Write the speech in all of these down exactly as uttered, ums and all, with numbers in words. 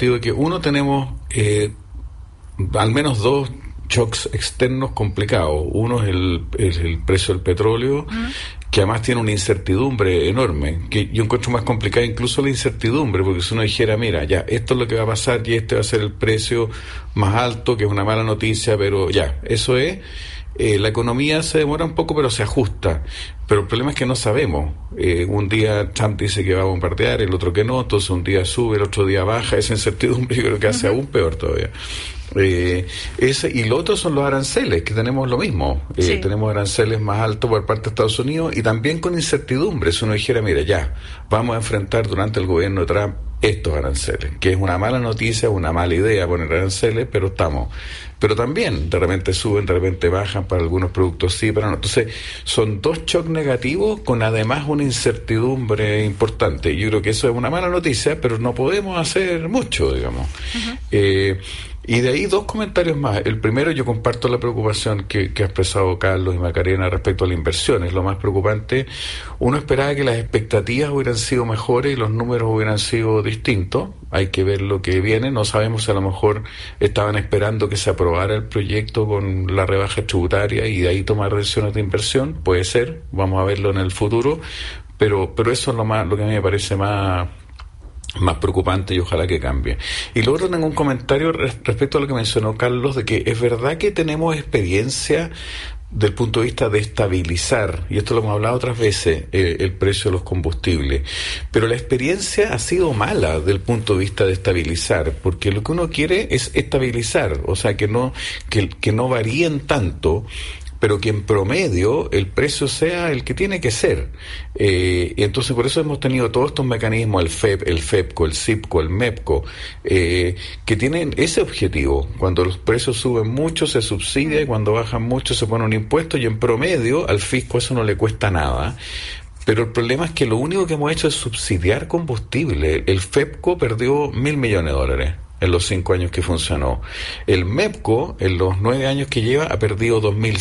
sentido de que uno tenemos eh, al menos dos shocks externos complicados. Uno es el, es el precio del petróleo, uh-huh. que además tiene una incertidumbre enorme, que yo encuentro más complicada incluso la incertidumbre, porque si uno dijera, mira, ya, esto es lo que va a pasar y este va a ser el precio más alto, que es una mala noticia, pero ya, eso es, eh, la economía se demora un poco, pero se ajusta. Pero el problema es que no sabemos. Eh, un día Trump dice que va a bombardear, el otro que no, entonces un día sube, el otro día baja. Esa incertidumbre yo creo que hace uh-huh. aún peor todavía. Eh, ese, y lo otro son los aranceles, que tenemos lo mismo. Eh, sí. Tenemos aranceles más altos por parte de Estados Unidos y también con incertidumbre. Si uno dijera, mira, ya, vamos a enfrentar durante el gobierno de Trump estos aranceles, que es una mala noticia, una mala idea poner aranceles, pero estamos. Pero también, de repente suben, de repente bajan, para algunos productos sí, pero no. Entonces, son dos shocks negativos con además una incertidumbre importante. Yo creo que eso es una mala noticia, pero no podemos hacer mucho, digamos. Uh-huh. Eh, y de ahí dos comentarios más. El primero, yo comparto la preocupación que, que ha expresado Carlos y Macarena respecto a la inversión. Es lo más preocupante. Uno esperaba que las expectativas hubieran sido mejores y los números hubieran sido distintos. Hay que ver lo que viene. No sabemos si a lo mejor estaban esperando que se aprobara el proyecto con la rebaja tributaria y de ahí tomar decisiones de inversión. Puede ser. Vamos a verlo en el futuro. Pero, pero eso es lo más, lo que a mí me parece más... más preocupante y ojalá que cambie. Y luego tengo un comentario respecto a lo que mencionó Carlos, de que es verdad que tenemos experiencia del punto de vista de estabilizar, y esto lo hemos hablado otras veces, eh, el precio de los combustibles, pero la experiencia ha sido mala del punto de vista de estabilizar, porque lo que uno quiere es estabilizar, o sea, que no, que, que no varíen tanto, pero que en promedio el precio sea el que tiene que ser. Eh, y entonces por eso hemos tenido todos estos mecanismos, el F E P, el FEPCO, el CIPCO, el MEPCO, eh, que tienen ese objetivo. Cuando los precios suben mucho se subsidia y cuando bajan mucho se pone un impuesto y en promedio al fisco eso no le cuesta nada. Pero el problema es que lo único que hemos hecho es subsidiar combustible. El FEPCO perdió mil millones de dólares en los cinco años que funcionó. El MEPCO, en los nueve años que lleva, ha perdido dos mil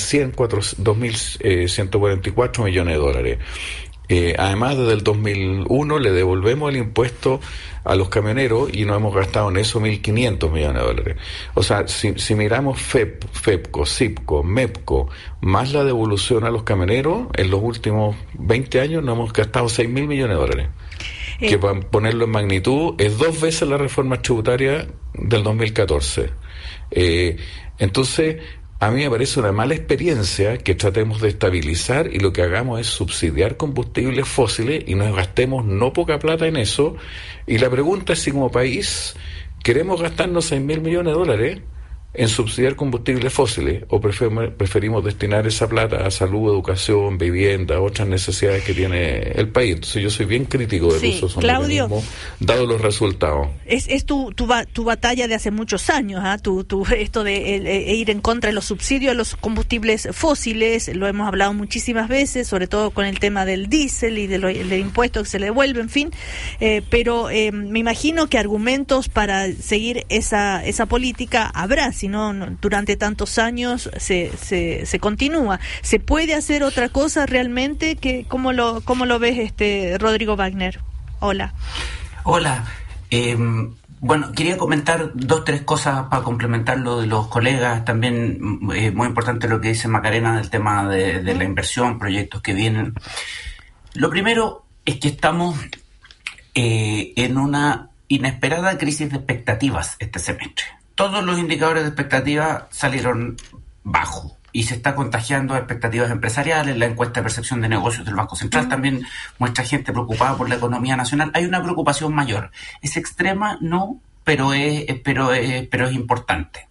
ciento cuarenta y cuatro millones de dólares. Eh, además, desde el dos mil uno le devolvemos el impuesto a los camioneros y no hemos gastado en eso mil quinientos millones de dólares. O sea, si, si miramos FEP, FEPCO, CIPCO, MEPCO, más la devolución a los camioneros, en los últimos veinte años no hemos gastado seis mil millones de dólares. Que para ponerlo en magnitud es dos veces la reforma tributaria del dos mil catorce. Eh, entonces, a mí me parece una mala experiencia que tratemos de estabilizar y lo que hagamos es subsidiar combustibles fósiles y nos gastemos no poca plata en eso. Y la pregunta es si como país queremos gastarnos seis mil millones de dólares en subsidiar combustibles fósiles o preferimos, preferimos destinar esa plata a salud, educación, vivienda, otras necesidades que tiene el país. Entonces yo soy bien crítico del sí, uso de esos Claudio, mecanismos, dado los resultados. Es, es tu, tu, tu batalla de hace muchos años, ¿eh? tu, tu, esto de eh, ir en contra de los subsidios a los combustibles fósiles, lo hemos hablado muchísimas veces, sobre todo con el tema del diésel y de lo, del impuesto que se le devuelve, en fin, eh, pero eh, me imagino que argumentos para seguir esa, esa política habrá, si no, no durante tantos años se, se, se continúa. ¿Se puede hacer otra cosa realmente? Que, ¿cómo lo, cómo lo ves, este Rodrigo Wagner? Hola. Hola. Eh, bueno, quería comentar dos, tres cosas para complementar lo de los colegas. También eh, muy importante lo que dice Macarena del tema de, de la inversión, proyectos que vienen. Lo primero es que estamos eh, en una inesperada crisis de expectativas este semestre. Todos los indicadores de expectativa salieron bajos y se está contagiando a expectativas empresariales. La encuesta de percepción de negocios del Banco Central uh-huh. también muestra gente preocupada por la economía nacional. Hay una preocupación mayor. Es extrema, no, pero es, pero es, pero es importante.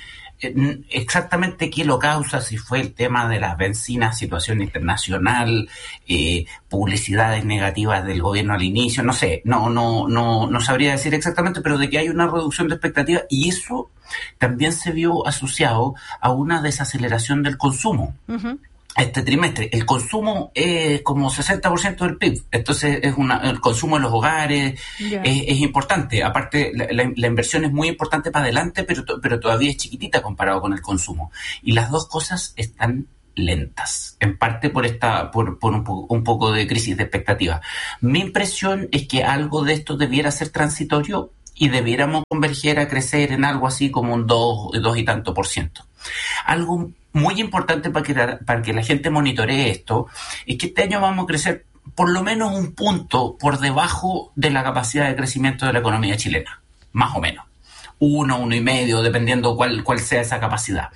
Exactamente qué lo causa, si fue el tema de las bencinas, situación internacional, eh, publicidades negativas del gobierno al inicio, no sé, no, no, no, no sabría decir exactamente, pero de que hay una reducción de expectativas y eso también se vio asociado a una desaceleración del consumo. Uh-huh. Este trimestre, el consumo es como sesenta por ciento del P I B, entonces es una, el consumo en los hogares yeah. es, es importante, aparte la, la, la inversión es muy importante para adelante, pero, pero todavía es chiquitita comparado con el consumo, y las dos cosas están lentas, en parte por esta por, por un, po- un poco de crisis de expectativa. Mi impresión es que algo de esto debiera ser transitorio y debiéramos converger a crecer en algo así como un dos, dos y tanto por ciento. Algo muy importante para que, la, para que la gente monitoree esto es que este año vamos a crecer por lo menos un punto por debajo de la capacidad de crecimiento de la economía chilena, más o menos. Uno, uno y medio, dependiendo cuál, cuál sea esa capacidad.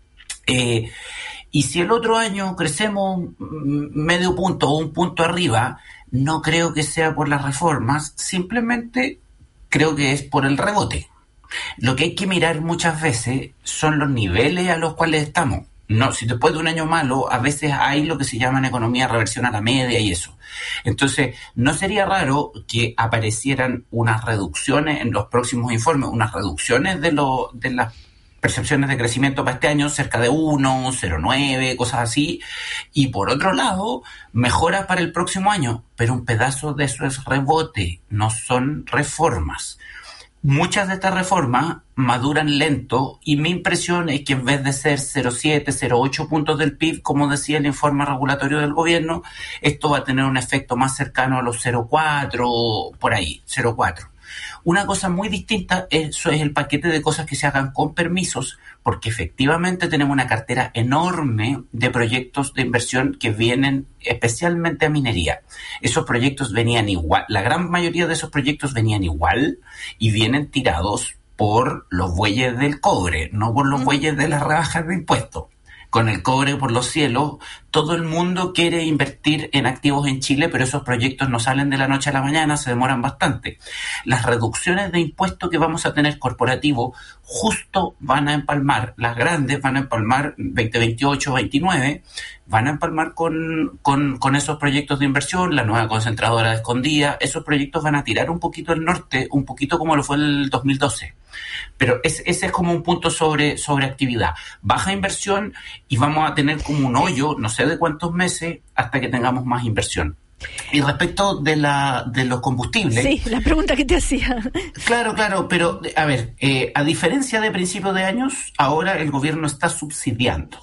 Eh, y si el otro año crecemos medio punto o un punto arriba, no creo que sea por las reformas, simplemente creo que es por el rebote. Lo que hay que mirar muchas veces son los niveles a los cuales estamos. No, si después de un año malo, a veces hay lo que se llama en economía reversión a la media y eso. Entonces, no sería raro que aparecieran unas reducciones en los próximos informes, unas reducciones de, lo, de las percepciones de crecimiento para este año, cerca de uno, cero coma nueve, cosas así. Y por otro lado, mejoras para el próximo año, pero un pedazo de eso es rebote, no son reformas. Muchas de estas reformas maduran lento y mi impresión es que en vez de ser cero coma siete, cero coma ocho puntos del P I B, como decía el informe regulatorio del gobierno, esto va a tener un efecto más cercano a los cero coma cuatro, por ahí, cero coma cuatro. Una cosa muy distinta, eso es el paquete de cosas que se hagan con permisos, porque efectivamente tenemos una cartera enorme de proyectos de inversión que vienen especialmente a minería. Esos proyectos venían igual, la gran mayoría de esos proyectos venían igual y vienen tirados por los bueyes del cobre, no por los bueyes de las rebajas de impuestos. Con el cobre por los cielos, todo el mundo quiere invertir en activos en Chile, pero esos proyectos no salen de la noche a la mañana, se demoran bastante. Las reducciones de impuestos que vamos a tener corporativo justo van a empalmar, las grandes van a empalmar veinte veintiocho, veintinueve, van a empalmar con, con, con esos proyectos de inversión, la nueva concentradora de Escondida, esos proyectos van a tirar un poquito el norte, un poquito como lo fue el dos mil doce. Pero ese, ese es como un punto sobre, sobre actividad. Baja inversión y vamos a tener como un hoyo, no sé de cuántos meses, hasta que tengamos más inversión. Y respecto de la de los combustibles... Sí, la pregunta que te hacía. Claro, claro, pero a ver, eh, a diferencia de principios de años, ahora el gobierno está subsidiando.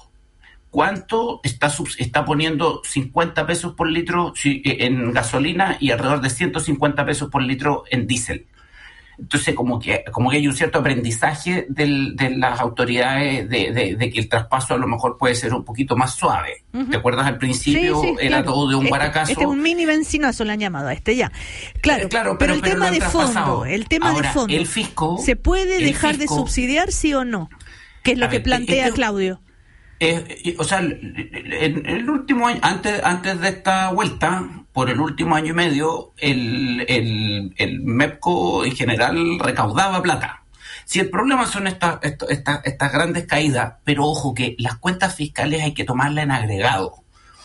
¿Cuánto está, subs- está poniendo cincuenta pesos por litro en gasolina y alrededor de ciento cincuenta pesos por litro en diésel? Entonces, como que como que hay un cierto aprendizaje del, de las autoridades de, de, de que el traspaso a lo mejor puede ser un poquito más suave. Uh-huh. ¿Te acuerdas al principio? Sí, sí, era claro. Todo de un este, guaracazo. Este es un mini benzinazo, le han llamado a este ya. Claro, eh, claro pero, pero el pero tema de fondo, el tema Ahora, de fondo, el fisco, ¿se puede el dejar fisco, de subsidiar, sí o no? ¿Qué es lo que ver, plantea este, Claudio? Eh, o sea, en el último año, antes, antes de esta vuelta, por el último año y medio, el, el, el MEPCO en general recaudaba plata. Si el problema son estas esta, esta, estas grandes caídas, pero ojo que las cuentas fiscales hay que tomarlas en agregado.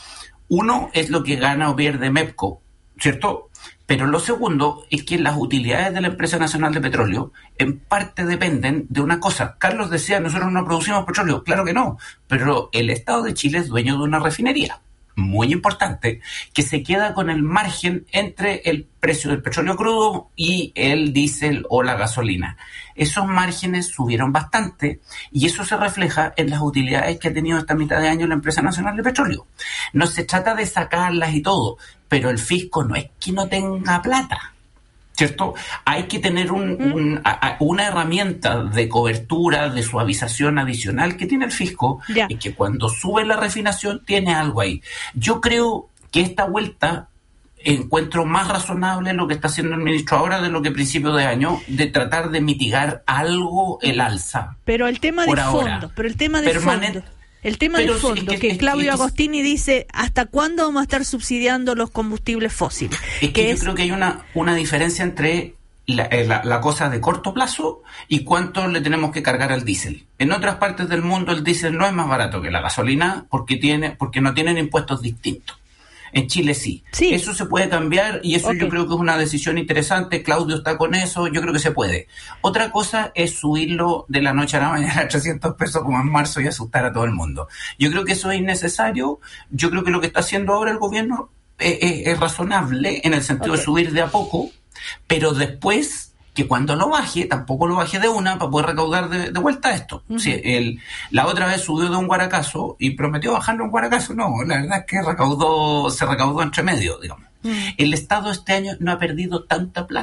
Uno es lo que gana o pierde MEPCO, ¿cierto? Pero lo segundo es que las utilidades de la Empresa Nacional de Petróleo en parte dependen de una cosa. Carlos decía, nosotros no producimos petróleo. Claro que no, pero el Estado de Chile es dueño de una refinería muy importante que se queda con el margen entre el precio del petróleo crudo y el diésel o la gasolina. Esos márgenes subieron bastante y eso se refleja en las utilidades que ha tenido esta mitad de año la Empresa Nacional de Petróleo. No se trata de sacarlas y todo, pero el fisco no es que no tenga plata, ¿cierto? Hay que tener un, un, a, una herramienta de cobertura, de suavización adicional que tiene el fisco, yeah. Y que cuando sube la refinación tiene algo ahí. Yo creo que esta vuelta encuentro más razonable lo que está haciendo el ministro ahora de lo que a principios de año, de tratar de mitigar algo el alza. Pero el tema de fondo, pero el tema de Permanente, fondo. El tema pero de fondo, es que, que, que Claudio es, Agostini dice, ¿hasta cuándo vamos a estar subsidiando los combustibles fósiles? Es que, que yo es... creo que hay una, una diferencia entre la, la, la cosa de corto plazo y cuánto le tenemos que cargar al diésel. En otras partes del mundo el diésel no es más barato que la gasolina porque tiene, porque no tienen impuestos distintos. En Chile sí. sí. Eso se puede cambiar y eso okay. Yo creo que es una decisión interesante. Claudio está con eso, yo creo que se puede. Otra cosa es subirlo de la noche a la mañana a trescientos pesos como en marzo y asustar a todo el mundo. Yo creo que eso es innecesario. Yo creo que lo que está haciendo ahora el gobierno es, es, es razonable en el sentido okay. de subir de a poco, pero después que cuando lo baje, tampoco lo baje de una para poder recaudar de, de vuelta esto. Uh-huh. Sí, el, la otra vez subió de un guaracazo y prometió bajarlo un guaracazo. No, la verdad es que recaudó, se recaudó entre medio, digamos. Uh-huh. El Estado este año no ha perdido tanta plata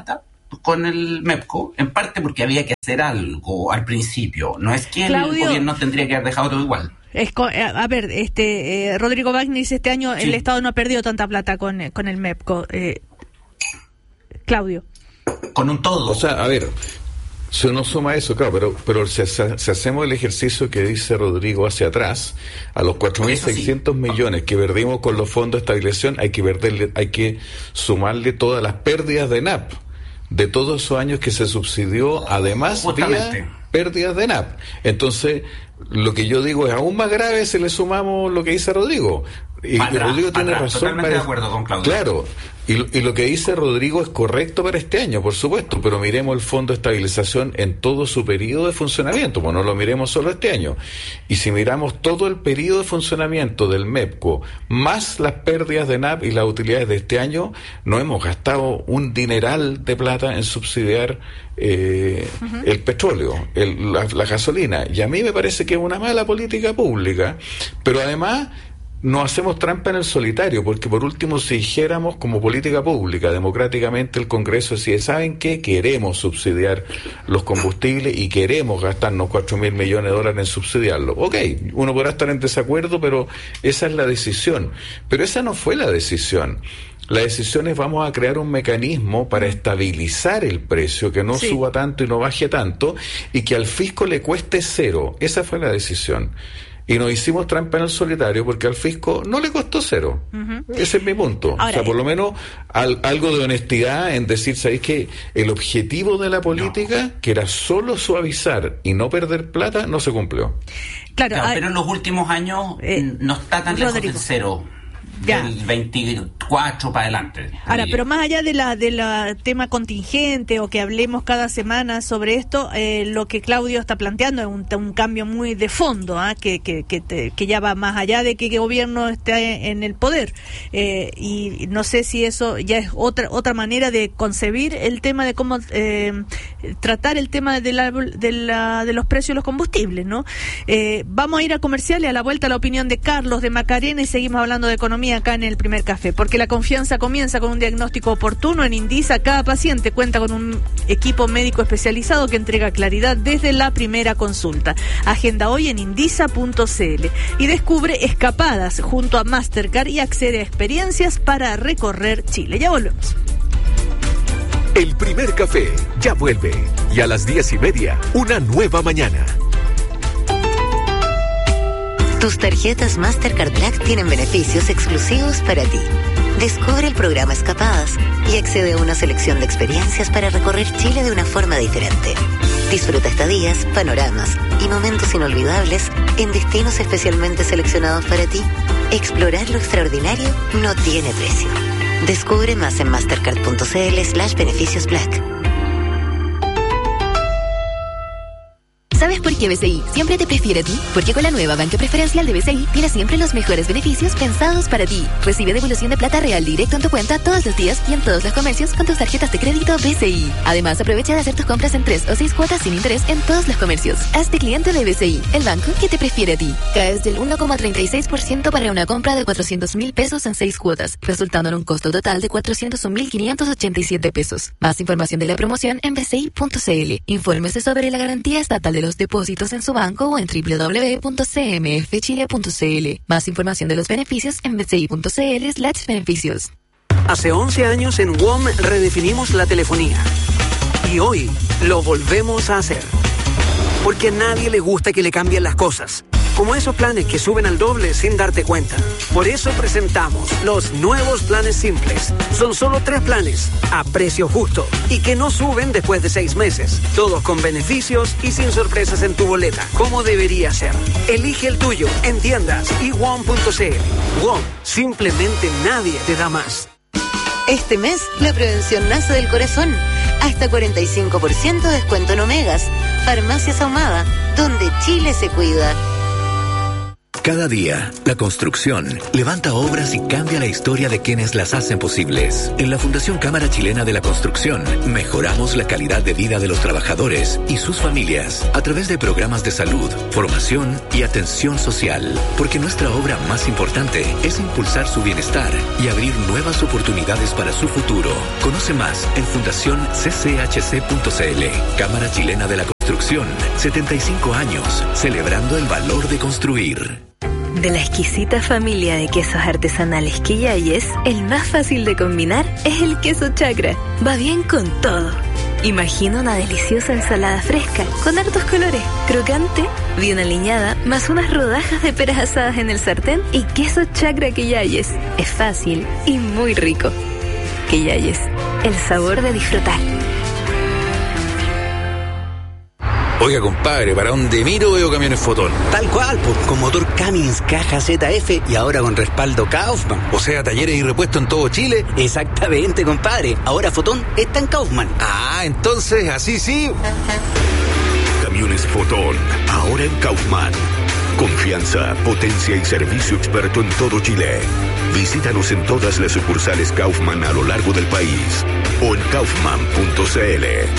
con el MEPCO, en parte porque había que hacer algo al principio. No es que Claudio, el gobierno tendría que haber dejado todo igual. Es co- a ver, este eh, Rodrigo Wagner dice, este año sí. el Estado no ha perdido tanta plata con, con el MEPCO. Eh, Claudio. Con un todo. O sea, a ver, si uno suma eso, claro, pero pero si, si hacemos el ejercicio que dice Rodrigo hacia atrás, a los cuatro mil seiscientos sí. millones que perdimos con los fondos de estabilización, hay que perderle, hay que sumarle todas las pérdidas de N A P, de todos esos años que se subsidió, además vía pérdidas de N A P. Entonces, lo que yo digo es aún más grave si le sumamos lo que dice Rodrigo. Y, atrás, y Rodrigo tiene atrás, razón. Totalmente para, de acuerdo con Claudio. Claro, y, y lo que dice Rodrigo es correcto para este año, por supuesto, pero miremos el Fondo de Estabilización en todo su periodo de funcionamiento, pues no lo miremos solo este año. Y si miramos todo el periodo de funcionamiento del MEPCO, más las pérdidas de N A P y las utilidades de este año, no hemos gastado un dineral de plata en subsidiar eh, uh-huh. el petróleo, el, la, la gasolina. Y a mí me parece que es una mala política pública, pero además no hacemos trampa en el solitario, porque por último, si dijéramos como política pública, democráticamente el Congreso decía, ¿saben qué? Queremos subsidiar los combustibles y queremos gastarnos cuatro mil millones de dólares en subsidiarlo. Ok, uno podrá estar en desacuerdo, pero esa es la decisión. Pero esa no fue la decisión. La decisión es vamos a crear un mecanismo para estabilizar el precio, que no sí. suba tanto y no baje tanto, y que al fisco le cueste cero. Esa fue la decisión. Y nos hicimos trampa en el solitario porque al fisco no le costó cero. Uh-huh. Ese es mi punto. Ahora, o sea, por lo menos al, algo de honestidad en decir, ¿sabéis que el objetivo de la política, no. que era solo suavizar y no perder plata, no se cumplió? Claro, claro hay, pero en los últimos años eh, no está tan Rodrigo. lejos del cero. Ya. Del veinticuatro para adelante. Ahora, pero más allá de la de la tema contingente o que hablemos cada semana sobre esto, eh, lo que Claudio está planteando es un, un cambio muy de fondo, ¿eh? que que que, te, que ya va más allá de que el gobierno esté en el poder. Eh, y no sé si eso ya es otra otra manera de concebir el tema de cómo eh, tratar el tema de, la, de, la, de los precios de los combustibles, ¿no? Eh, vamos a ir a comerciales, a la vuelta a la opinión de Carlos de Macarena y seguimos hablando de economía acá en el Primer Café, porque la confianza comienza con un diagnóstico oportuno. En Indisa cada paciente cuenta con un equipo médico especializado que entrega claridad desde la primera consulta. Agenda hoy en indisa punto c l y descubre escapadas junto a Mastercard y accede a experiencias para recorrer Chile. Ya volvemos. El Primer Café ya vuelve y a las diez y media una nueva mañana. Tus tarjetas Mastercard Black tienen beneficios exclusivos para ti. Descubre el programa Escapadas y accede a una selección de experiencias para recorrer Chile de una forma diferente. Disfruta estadías, panoramas y momentos inolvidables en destinos especialmente seleccionados para ti. Explorar lo extraordinario no tiene precio. Descubre más en mastercard punto c l slash beneficios black. ¿Sabes por qué B C I siempre te prefiere a ti? Porque con la nueva banca preferencial de B C I tienes siempre los mejores beneficios pensados para ti. Recibe devolución de plata real directo en tu cuenta todos los días y en todos los comercios con tus tarjetas de crédito B C I. Además, aprovecha de hacer tus compras en tres o seis cuotas sin interés en todos los comercios. Hazte cliente de B C I, el banco que te prefiere a ti. Caes del uno coma treinta y seis por ciento para una compra de cuatrocientos mil pesos en seis cuotas, resultando en un costo total de cuatrocientos un mil quinientos ochenta y siete pesos. Más información de la promoción en b c i punto c l. Infórmese sobre la garantía estatal de los depósitos en su banco o en doble u doble u doble u punto c m f chile punto c l. Más información de los beneficios en b c i punto c l slash beneficios. Hace once años en W O M redefinimos la telefonía. Y hoy lo volvemos a hacer. Porque a nadie le gusta que le cambien las cosas. Como esos planes que suben al doble sin darte cuenta. Por eso presentamos los nuevos planes simples. Son solo tres planes, a precio justo, y que no suben después de seis meses. Todos con beneficios y sin sorpresas en tu boleta, como debería ser. Elige el tuyo en tiendas y w o m punto c l. W O M, simplemente nadie te da más. Este mes, la prevención nace del corazón. Hasta cuarenta y cinco por ciento de descuento en Omegas. Farmacias Ahumada, donde Chile se cuida. Cada día, la construcción levanta obras y cambia la historia de quienes las hacen posibles. En la Fundación Cámara Chilena de la Construcción, mejoramos la calidad de vida de los trabajadores y sus familias a través de programas de salud, formación y atención social. Porque nuestra obra más importante es impulsar su bienestar y abrir nuevas oportunidades para su futuro. Conoce más en fundación c c h c punto c l. Cámara Chilena de la Construcción, setenta y cinco años, celebrando el valor de construir. De la exquisita familia de quesos artesanales Quillayes, el más fácil de combinar es el queso chacra. Va bien con todo. Imagina una deliciosa ensalada fresca, con hartos colores, crocante, bien aliñada, más unas rodajas de peras asadas en el sartén y queso chacra Quillayes. Es fácil y muy rico. Quillayes, el sabor de disfrutar. Oiga, compadre, ¿para dónde miro veo camiones Fotón? Tal cual, pues, con motor Cummins caja Z F y ahora con respaldo Kaufman. O sea, talleres y repuestos en todo Chile. Exactamente, compadre. Ahora Fotón está en Kaufman. Ah, entonces, así sí. Camiones Fotón, ahora en Kaufman. Confianza, potencia y servicio experto en todo Chile. Visítanos en todas las sucursales Kaufman a lo largo del país o en kaufman punto c l.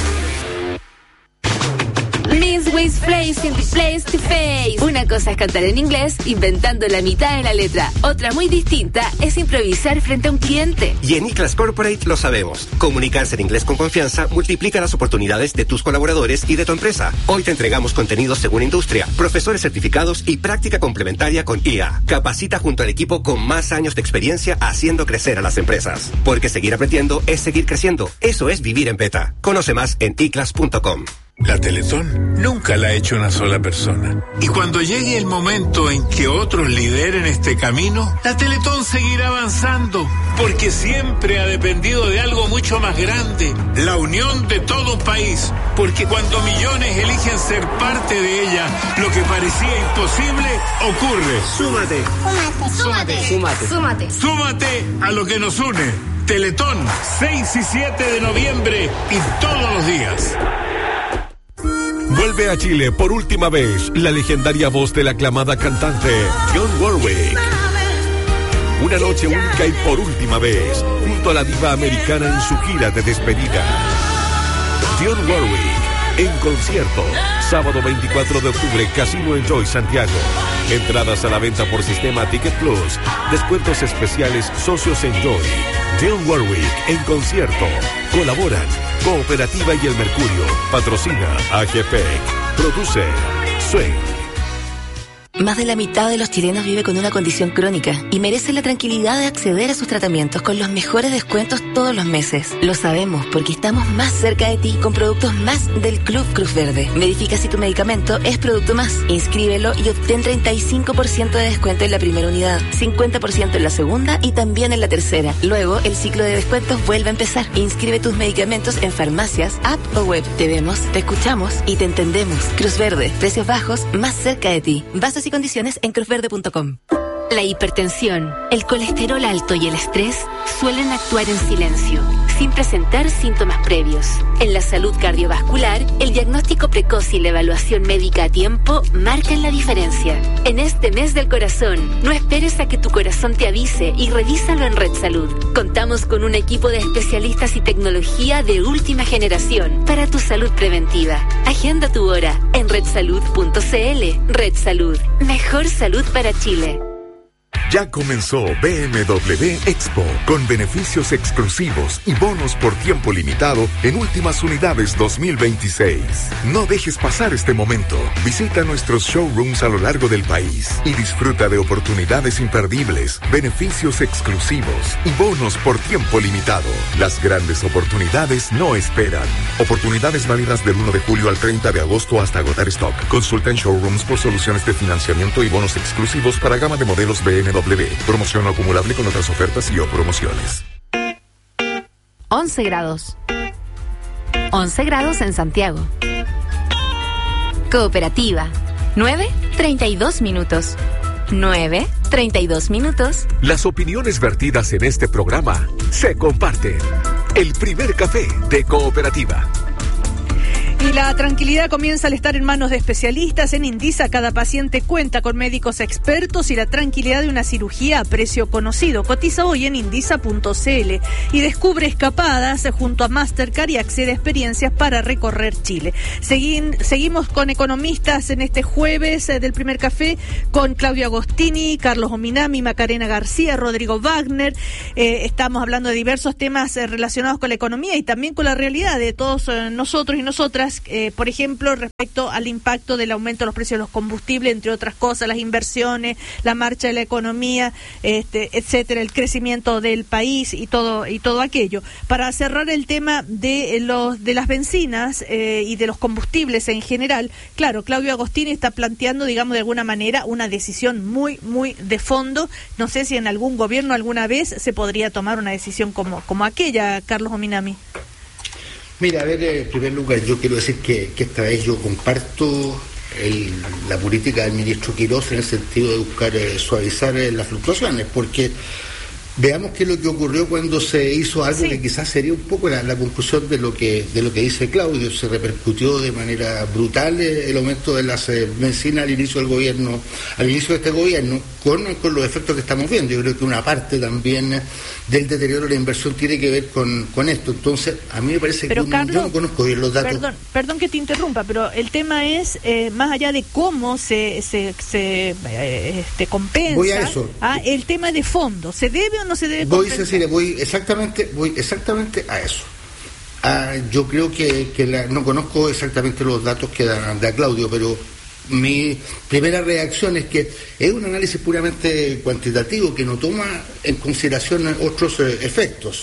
Miss Ways Place in the Place to Face. Una cosa es cantar en inglés, inventando la mitad de la letra. Otra muy distinta es improvisar frente a un cliente. Y en iClass Corporate lo sabemos. Comunicarse en inglés con confianza multiplica las oportunidades de tus colaboradores y de tu empresa. Hoy te entregamos contenidos según industria, profesores certificados y práctica complementaria con I A. Capacita junto al equipo con más años de experiencia haciendo crecer a las empresas. Porque seguir aprendiendo es seguir creciendo. Eso es vivir en beta. Conoce más en i class punto com. La Teletón nunca la ha hecho una sola persona. Y cuando llegue el momento en que otros lideren este camino, la Teletón seguirá avanzando, porque siempre ha dependido de algo mucho más grande, la unión de todo un país. Porque cuando millones eligen ser parte de ella, lo que parecía imposible ocurre. Súmate. Súmate. Súmate. Súmate. Súmate a lo que nos une. Teletón, seis y siete de noviembre y todos los días. Vuelve a Chile por última vez la legendaria voz de la aclamada cantante Dionne Warwick. Una noche única y por última vez, junto a la diva americana en su gira de despedida. Dionne Warwick en concierto, sábado veinticuatro de octubre, Casino Enjoy Santiago. Entradas a la venta por sistema Ticket Plus. Descuentos especiales Socios Enjoy. Dionne Warwick en concierto. Colaboran Cooperativa y El Mercurio. Patrocina A G P E C. Produce Swing. Más de la mitad de los chilenos vive con una condición crónica y merece la tranquilidad de acceder a sus tratamientos con los mejores descuentos todos los meses. Lo sabemos porque estamos más cerca de ti con productos más del Club Cruz Verde. Verifica si tu medicamento es producto más. Inscríbelo y obtén treinta y cinco por ciento de descuento en la primera unidad, cincuenta por ciento en la segunda y también en la tercera. Luego, el ciclo de descuentos vuelve a empezar. Inscribe tus medicamentos en farmacias, app o web. Te vemos, te escuchamos y te entendemos. Cruz Verde, precios bajos, más cerca de ti. Bases y condiciones en cruz verde punto com. La hipertensión, el colesterol alto y el estrés suelen actuar en silencio, sin presentar síntomas previos. En la salud cardiovascular, el diagnóstico precoz y la evaluación médica a tiempo marcan la diferencia. En este mes del corazón, no esperes a que tu corazón te avise y revísalo en Red Salud. Contamos con un equipo de especialistas y tecnología de última generación para tu salud preventiva. Agenda tu hora en red salud punto c l. Red Salud, mejor salud para Chile. Ya comenzó B M W Expo, con beneficios exclusivos y bonos por tiempo limitado en últimas unidades dos mil veintiséis. No dejes pasar este momento. Visita nuestros showrooms a lo largo del país y disfruta de oportunidades imperdibles, beneficios exclusivos y bonos por tiempo limitado. Las grandes oportunidades no esperan. Oportunidades válidas del uno de julio al treinta de agosto hasta agotar stock. Consulta en showrooms por soluciones de financiamiento y bonos exclusivos para gama de modelos B M W. Promoción no acumulable con otras ofertas y o promociones. once grados. once grados en Santiago. Cooperativa. nueve, treinta y dos minutos. nueve, treinta y dos minutos. Las opiniones vertidas en este programa se comparten. El primer café de Cooperativa. Y la tranquilidad comienza al estar en manos de especialistas. En Indisa cada paciente cuenta con médicos expertos y la tranquilidad de una cirugía a precio conocido. Cotiza hoy en indisa punto c l y descubre escapadas junto a Mastercard y accede a experiencias para recorrer Chile. Seguin, seguimos con economistas en este jueves eh, del primer café con Claudio Agostini, Carlos Ominami, Macarena García, Rodrigo Wagner. Eh, estamos hablando de diversos temas eh, relacionados con la economía y también con la realidad de todos eh, nosotros y nosotras. Eh, por ejemplo, respecto al impacto del aumento de los precios de los combustibles, entre otras cosas, las inversiones, la marcha de la economía, este, etcétera, el crecimiento del país y todo y todo aquello. Para cerrar el tema de los de las bencinas eh, y de los combustibles en general, claro, Claudio Agostini está planteando, digamos, de alguna manera una decisión muy, muy de fondo. No sé si en algún gobierno alguna vez se podría tomar una decisión como, como aquella, Carlos Ominami. Mira, a ver, en primer lugar, yo quiero decir que, que esta vez yo comparto el, la política del ministro Quirós en el sentido de buscar eh, suavizar eh, las fluctuaciones, porque veamos qué es lo que ocurrió cuando se hizo algo sí. que quizás sería un poco la, la conclusión de lo que de lo que dice Claudio. Se repercutió de manera brutal eh, el aumento de las eh, bencinas al inicio del gobierno, al inicio de este gobierno, con, con los efectos que estamos viendo. Yo creo que una parte también eh, del deterioro de la inversión tiene que ver con, con esto. Entonces, a mí me parece pero que Carlos, yo no conozco bien los datos. Perdón, perdón que te interrumpa, pero el tema es, eh, más allá de cómo se, se, se eh, este, compensa, voy a eso. Ah, el tema de fondo, ¿se debe o no se debe voy, compensar? Cecilia, voy exactamente, voy exactamente a eso. Ah, yo creo que, que la, no conozco exactamente los datos que da, da Claudio, pero mi primera reacción es que es un análisis puramente cuantitativo que no toma en consideración otros eh, efectos.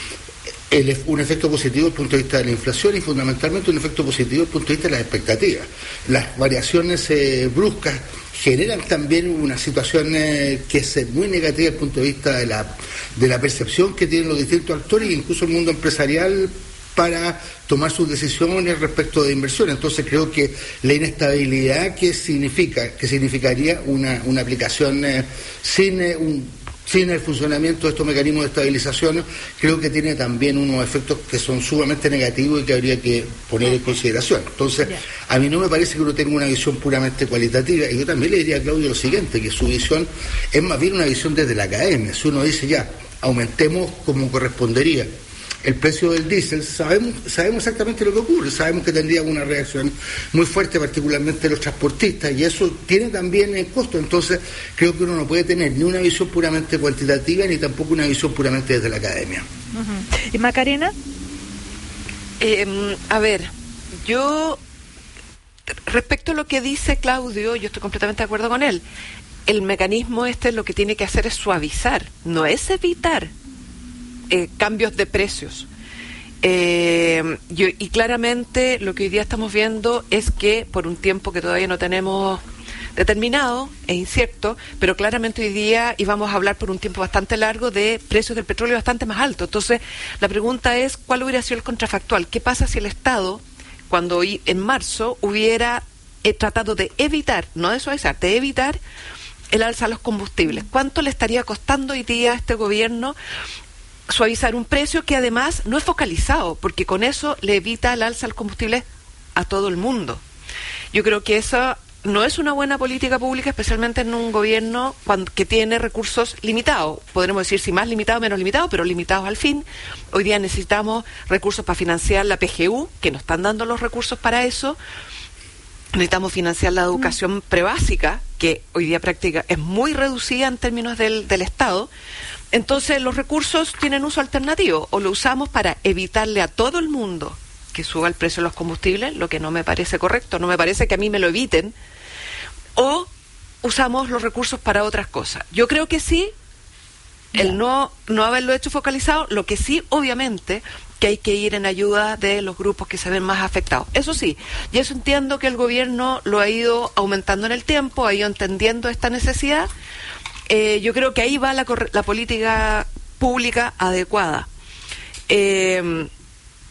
El, un efecto positivo desde el punto de vista de la inflación y fundamentalmente un efecto positivo desde el punto de vista de las expectativas. Las variaciones eh, bruscas generan también una situación eh, que es muy negativa desde el punto de vista de la, de la percepción que tienen los distintos actores e incluso el mundo empresarial para tomar sus decisiones respecto de inversión. Entonces creo que la inestabilidad que significa, que significaría una, una aplicación eh, sin eh, un sin el funcionamiento de estos mecanismos de estabilización, creo que tiene también unos efectos que son sumamente negativos y que habría que poner en consideración. Entonces, a mí no me parece que uno tenga una visión puramente cualitativa, y yo también le diría a Claudio lo siguiente, que su visión es más bien una visión desde la academia. Si uno dice ya, aumentemos como correspondería el precio del diésel, sabemos sabemos exactamente lo que ocurre, sabemos que tendría una reacción muy fuerte, particularmente de los transportistas, y eso tiene también el costo. Entonces creo que uno no puede tener ni una visión puramente cuantitativa ni tampoco una visión puramente desde la academia. Uh-huh. ¿Y Macarena? Eh, a ver, yo respecto a lo que dice Claudio, yo estoy completamente de acuerdo con él. El mecanismo este lo que tiene que hacer es suavizar, no es evitar Eh, cambios de precios. Eh, yo, y claramente lo que hoy día estamos viendo es que por un tiempo que todavía no tenemos determinado, es incierto, pero claramente hoy día íbamos a hablar por un tiempo bastante largo de precios del petróleo bastante más altos. Entonces, la pregunta es, ¿cuál hubiera sido el contrafactual? ¿Qué pasa si el Estado, cuando hoy, en marzo, hubiera eh, tratado de evitar, no de suavizar, de evitar el alza a los combustibles? ¿Cuánto le estaría costando hoy día a este gobierno suavizar un precio que además no es focalizado, porque con eso le evita el alza al combustible a todo el mundo? Yo creo que eso no es una buena política pública, especialmente en un gobierno cuando, que tiene recursos limitados. Podremos decir si más limitados o menos limitados, pero limitados al fin. Hoy día necesitamos recursos para financiar la P G U, que nos están dando los recursos para eso. Necesitamos financiar la educación prebásica, que hoy día práctica es muy reducida en términos del, del Estado. Entonces los recursos tienen uso alternativo, o lo usamos para evitarle a todo el mundo que suba el precio de los combustibles, lo que no me parece correcto, no me parece que a mí me lo eviten, o usamos los recursos para otras cosas. Yo creo que sí, el no, no haberlo hecho focalizado, lo que sí, obviamente, que hay que ir en ayuda de los grupos que se ven más afectados. Eso sí, y eso entiendo que el gobierno lo ha ido aumentando en el tiempo, ha ido entendiendo esta necesidad. Eh, yo creo que ahí va la, la política pública adecuada. Eh,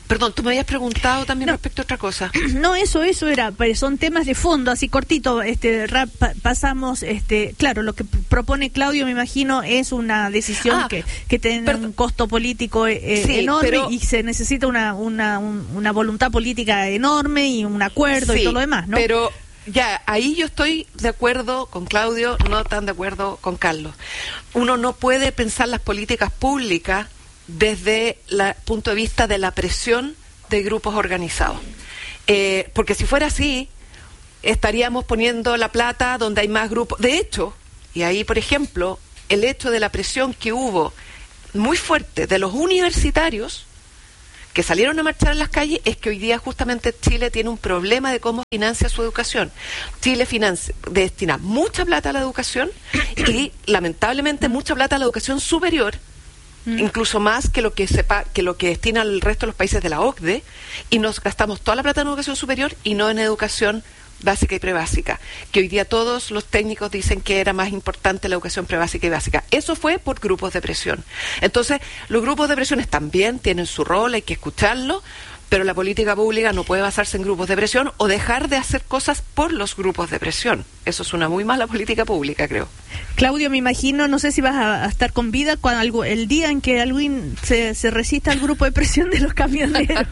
Perdón, tú me habías preguntado también no, respecto a otra cosa. No, eso, eso era, pues son temas de fondo, así cortito, este, rap, pa, pasamos, este, claro, lo que propone Claudio, me imagino, es una decisión ah, que, que tiene perdón. un costo político eh, sí, enorme pero, y se necesita una, una, un, una voluntad política enorme y un acuerdo sí, y todo lo demás, ¿no? Pero ya, ahí yo estoy de acuerdo con Claudio, no tan de acuerdo con Carlos. Uno no puede pensar las políticas públicas desde el punto de vista de la presión de grupos organizados. Eh, porque si fuera así, estaríamos poniendo la plata donde hay más grupos. De hecho, y ahí, por ejemplo, el hecho de la presión que hubo muy fuerte de los universitarios que salieron a marchar en las calles es que hoy día justamente Chile tiene un problema de cómo financia su educación. Chile financia, destina mucha plata a la educación y lamentablemente mucha plata a la educación superior, Mm. incluso más que lo que sepa que lo que destina el resto de los países de la O C D E, y nos gastamos toda la plata en educación superior y no en educación básica y prebásica, que hoy día todos los técnicos dicen que era más importante la educación prebásica y básica. Eso fue por grupos de presión. Entonces, los grupos de presiones también tienen su rol, hay que escucharlo, pero la política pública no puede basarse en grupos de presión o dejar de hacer cosas por los grupos de presión. Eso es una muy mala política pública, creo. Claudio, me imagino, no sé si vas a, a estar con vida cuando algo, el día en que alguien se, se resista al grupo de presión de los camioneros.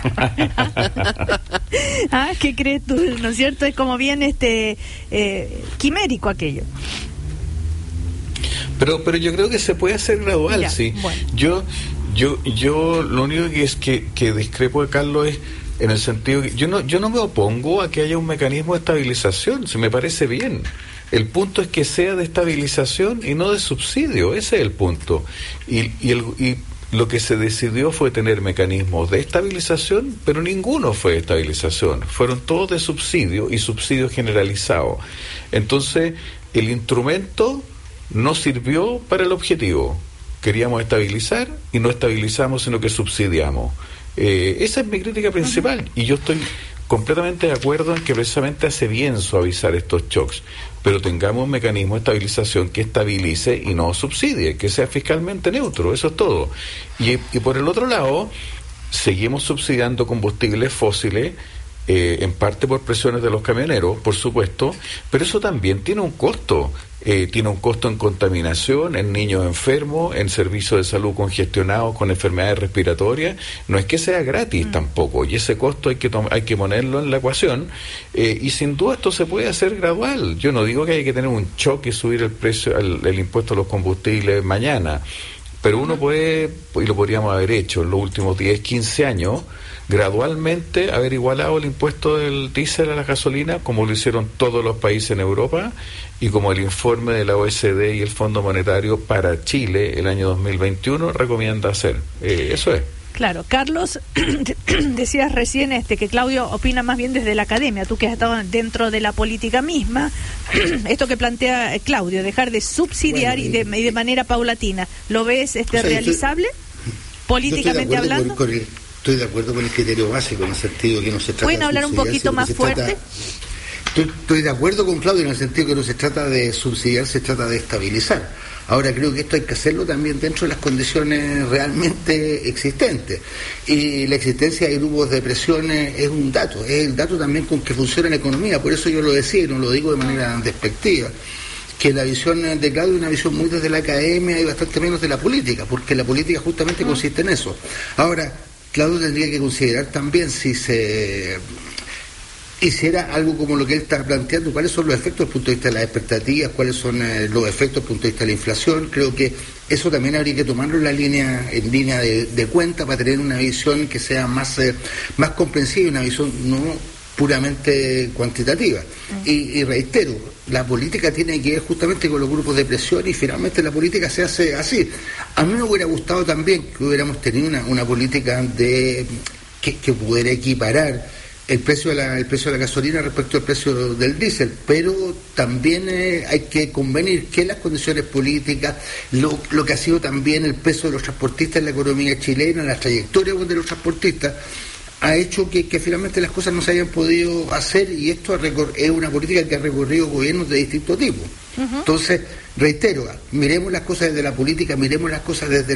¿Ah? ¿Qué crees tú? ¿No es cierto? Es como bien este eh, quimérico aquello. Pero, pero yo creo que se puede hacer gradual, ya, sí. Bueno. Yo... Yo, yo lo único que es que, que discrepo de Carlos es en el sentido que yo no, yo no me opongo a que haya un mecanismo de estabilización, se me parece bien. El punto es que sea de estabilización y no de subsidio, ese es el punto. Y, y, el, y lo que se decidió fue tener mecanismos de estabilización, pero ninguno fue de estabilización, fueron todos de subsidio y subsidio generalizado. Entonces, el instrumento no sirvió para el objetivo. Queríamos estabilizar y no estabilizamos, sino que subsidiamos. Eh, esa es mi crítica principal. Uh-huh. Y yo estoy completamente de acuerdo en que precisamente hace bien suavizar estos shocks, pero tengamos un mecanismo de estabilización que estabilice y no subsidie, que sea fiscalmente neutro, eso es todo. Y, y por el otro lado, seguimos subsidiando combustibles fósiles, eh, en parte por presiones de los camioneros, por supuesto, pero eso también tiene un costo. Eh, tiene un costo en contaminación, en niños enfermos, en servicios de salud congestionados con enfermedades respiratorias. No es que sea gratis mm. tampoco, y ese costo hay que to- hay que ponerlo en la ecuación, eh, y sin duda esto se puede hacer gradual. Yo no digo que hay que tener un choque y subir el precio, el, el impuesto a los combustibles mañana, pero uno puede, y lo podríamos haber hecho en los últimos diez, quince años, gradualmente haber igualado el impuesto del diésel a la gasolina, como lo hicieron todos los países en Europa, y como el informe de la O E C D y el Fondo Monetario para Chile el año dos mil veintiuno recomienda hacer. Eh, eso es. Claro, Carlos, decías recién este que Claudio opina más bien desde la academia, tú que has estado dentro de la política misma, esto que plantea Claudio, dejar de subsidiar bueno, y, de, y de manera paulatina, ¿lo ves este o sea, realizable, estoy, políticamente hablando? Con, con el, estoy de acuerdo con el criterio básico, en el sentido que no se trata ¿Pueden de hablar un poquito más fuerte? Trata, estoy, estoy de acuerdo con Claudio en el sentido que no se trata de subsidiar, se trata de estabilizar. Ahora creo que esto hay que hacerlo también dentro de las condiciones realmente existentes. Y la existencia de grupos de presión es un dato, es el dato también con que funciona la economía. Por eso yo lo decía y no lo digo de manera despectiva, que la visión de Claudio es una visión muy desde la academia y bastante menos de la política, porque la política justamente uh-huh. consiste en eso. Ahora, Claudio tendría que considerar también si se hiciera algo como lo que él está planteando, cuáles son los efectos desde el punto de vista de las expectativas, cuáles son eh, los efectos desde el punto de vista de la inflación. Creo que eso también habría que tomarlo en la línea en línea de, de cuenta para tener una visión que sea más eh, más comprensiva, una visión no puramente cuantitativa. Uh-huh. Y, y reitero, la política tiene que ver justamente con los grupos de presión y finalmente la política se hace así. A mí me hubiera gustado también que hubiéramos tenido una, una política de que, que pudiera equiparar el precio de la el precio de la gasolina respecto al precio del diésel, pero también eh, hay que convenir que las condiciones políticas, lo, lo que ha sido también el peso de los transportistas en la economía chilena, la trayectoria de los transportistas, ha hecho que, que finalmente las cosas no se hayan podido hacer, y esto recor- es una política que ha recorrido gobiernos de distinto tipo. Uh-huh. Entonces, reitero, miremos las cosas desde la política, miremos las cosas desde las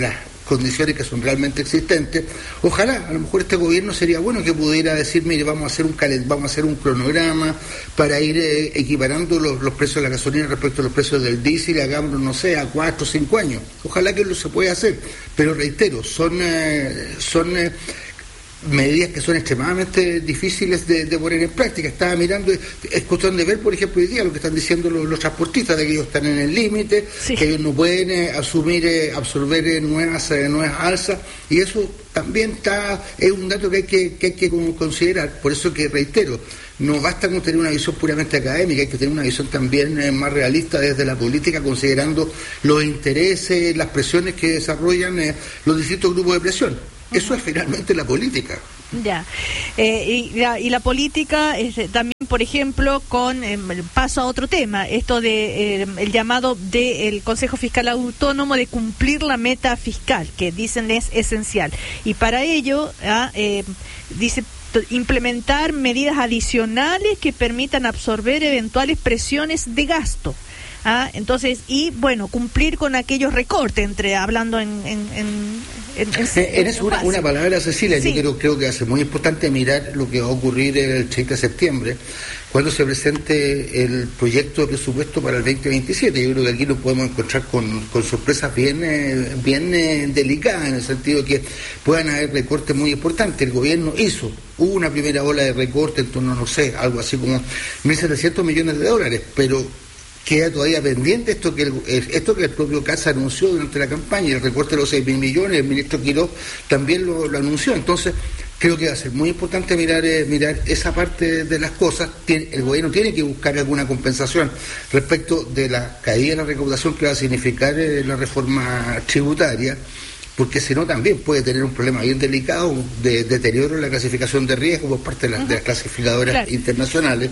condiciones que son realmente existentes. Ojalá, a lo mejor este gobierno sería bueno que pudiera decir, mire, vamos a hacer un calent- vamos a hacer un cronograma para ir eh, equiparando los, los precios de la gasolina respecto a los precios del diésel, y hagámoslo, no sé, a cuatro o cinco años. Ojalá que lo se pueda hacer, pero reitero, son, eh, son eh, medidas que son extremadamente difíciles de, de poner en práctica. Estaba mirando, es cuestión de ver, por ejemplo, hoy día lo que están diciendo los, los transportistas, de que ellos están en el límite, sí. que ellos no pueden eh, asumir, eh, absorber eh, nuevas, eh, nuevas alzas, y eso también está es un dato que hay que, que, hay que considerar. Por eso que reitero, no basta con tener una visión puramente académica, hay que tener una visión también eh, más realista desde la política, considerando los intereses, las presiones que desarrollan eh, los distintos grupos de presión. Eso es finalmente la política. Ya. Eh, y, la, y la política es, también, por ejemplo, con eh, paso a otro tema, esto de eh, el llamado del Consejo Fiscal Autónomo de cumplir la meta fiscal, que dicen es esencial. Y para ello, ah, eh, dice implementar medidas adicionales que permitan absorber eventuales presiones de gasto. Ah, entonces, y bueno, cumplir con aquellos recortes, entre hablando en... en, en, en, en, en eso una, una palabra, Cecilia, sí. Yo creo, creo que hace muy importante mirar lo que va a ocurrir el treinta de septiembre, cuando se presente el proyecto de presupuesto para el veinte veintisiete. Yo creo que aquí nos podemos encontrar con, con sorpresas bien, bien eh, delicadas, en el sentido de que puedan haber recortes muy importantes. El gobierno hizo, hubo una primera ola de recortes en torno, no sé, algo así como mil setecientos millones de dólares, pero queda todavía pendiente esto que el, esto que el propio Casa anunció durante la campaña, el recorte de los seis mil millones, el ministro Quiroz también lo, lo anunció. Entonces, creo que va a ser muy importante mirar eh, mirar esa parte de las cosas. Tiene, el gobierno tiene que buscar alguna compensación respecto de la caída de la recaudación que va a significar eh, la reforma tributaria, porque si no también puede tener un problema bien delicado de deterioro en la clasificación de riesgo por parte de, la, uh-huh. de las clasificadoras claro. internacionales.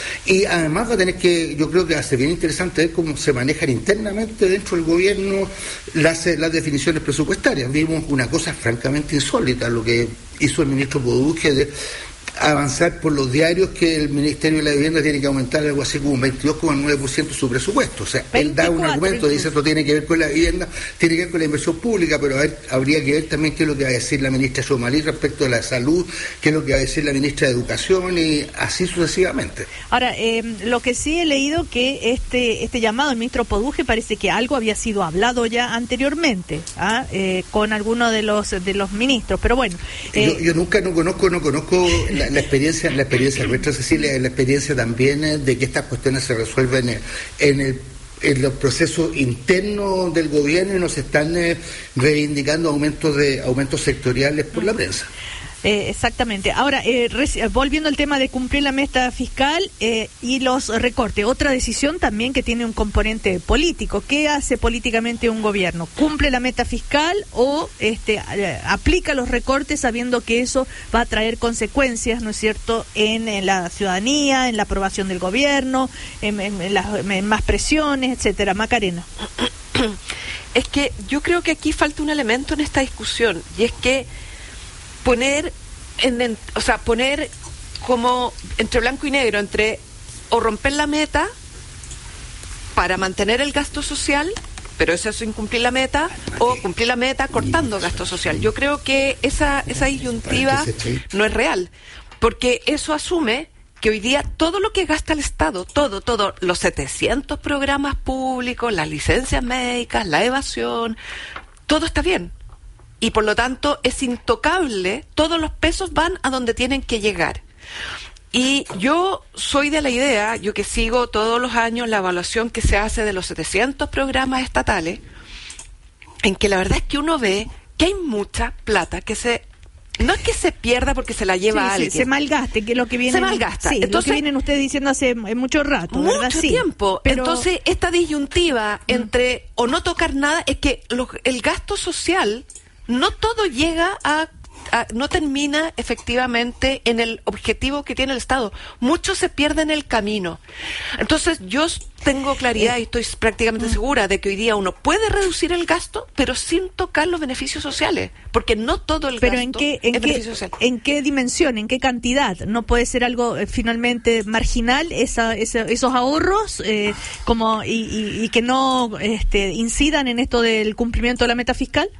Y además va a tener que, yo creo que va a ser bien interesante ver cómo se manejan internamente dentro del gobierno las, las definiciones presupuestarias. Vimos una cosa francamente insólita, lo que hizo el ministro Poduje de avanzar por los diarios que el Ministerio de la Vivienda tiene que aumentar algo así como un veintidós coma nueve por ciento su presupuesto. O sea, él da un argumento, dice esto tiene que ver con la vivienda, tiene que ver con la inversión pública, pero a ver, habría que ver también qué es lo que va a decir la ministra Somalí respecto de la salud, qué es lo que va a decir la ministra de Educación, y así sucesivamente. Ahora, eh, lo que sí he leído que este este llamado del ministro Poduje parece que algo había sido hablado ya anteriormente, ¿ah? eh, con alguno de los de los ministros, pero bueno. Eh, yo, yo nunca no conozco, no conozco la, la experiencia, la experiencia nuestra, Cecilia, la experiencia también de que estas cuestiones se resuelven en, en el en los procesos internos del gobierno y nos están eh, reivindicando aumentos de aumentos sectoriales por la prensa. Eh, exactamente. Ahora, eh, res- volviendo al tema de cumplir la meta fiscal eh, y los recortes, otra decisión también que tiene un componente político. ¿Qué hace políticamente un gobierno? ¿Cumple la meta fiscal o este, eh, aplica los recortes sabiendo que eso va a traer consecuencias, ¿no es cierto?, en, en la ciudadanía, en la aprobación del gobierno, en, en, en, la, en más presiones, etcétera? Macarena. Es que yo creo que aquí falta un elemento en esta discusión, y es que poner en, en, o sea, poner como entre blanco y negro, entre o romper la meta para mantener el gasto social, pero eso es incumplir la meta, o cumplir la meta cortando gasto social. Yo creo que esa esa disyuntiva no es real, porque eso asume que hoy día todo lo que gasta el Estado, todo, todo, los setecientos programas públicos, las licencias médicas, la evasión, todo está bien. Y por lo tanto es intocable, todos los pesos van a donde tienen que llegar. Y yo soy de la idea, yo que sigo todos los años la evaluación que se hace de los setecientos programas estatales, en que la verdad es que uno ve que hay mucha plata que se... No es que se pierda porque se la lleva sí, alguien. Sí, se malgaste, que lo que viene. Se malgasta. Sí, entonces, lo que vienen ustedes diciendo hace mucho rato, mucho ¿verdad? Sí, tiempo. Pero... Entonces, esta disyuntiva entre mm. o no tocar nada, es que lo, el gasto social no todo llega a, a, no termina efectivamente en el objetivo que tiene el Estado. Mucho se pierde en el camino. Entonces, yo tengo claridad y estoy prácticamente segura de que hoy día uno puede reducir el gasto, pero sin tocar los beneficios sociales, porque no todo el pero gasto ¿en qué, en es qué, beneficio social. ¿En qué dimensión, en qué cantidad? ¿No puede ser algo eh, finalmente marginal esa, esa, esos ahorros eh, como y, y, y que no este, incidan en esto del cumplimiento de la meta fiscal?